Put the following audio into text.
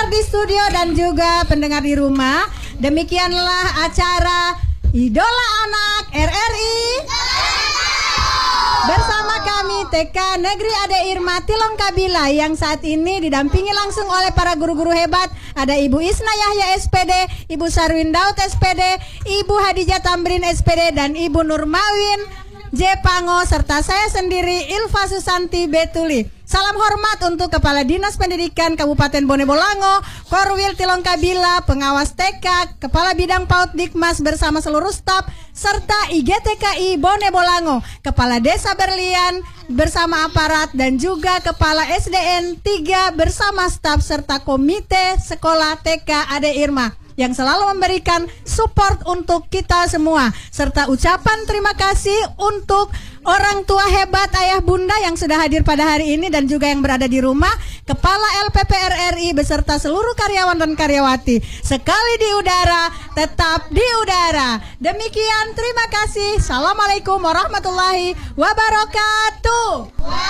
pendengar di studio dan juga pendengar di rumah, demikianlah acara Idola Anak RRI bersama kami TK Negeri Ade Irma Tilong Kabila yang saat ini didampingi langsung oleh para guru-guru hebat. Ada Ibu Isna Yahya SPD, Ibu Sarwin Daud SPD, Ibu Hadijah Tamrin SPD, dan Ibu Nurmawin J. Pango, serta saya sendiri Ilva Susanti Betuli. Salam hormat untuk Kepala Dinas Pendidikan Kabupaten Bone Bolango, Korwil Tilong Kabila, Pengawas TK, Kepala Bidang PAUD Dikmas bersama seluruh staf, serta IGTKI Bone Bolango, Kepala Desa Berlian bersama aparat, dan juga Kepala SDN 3 bersama staf, serta Komite Sekolah TK Ade Irma yang selalu memberikan support untuk kita semua, serta ucapan terima kasih untuk orang tua hebat ayah bunda yang sudah hadir pada hari ini dan juga yang berada di rumah, Kepala LPP RRI beserta seluruh karyawan dan karyawati. Sekali di udara, tetap di udara. Demikian, terima kasih. Assalamualaikum warahmatullahi wabarakatuh.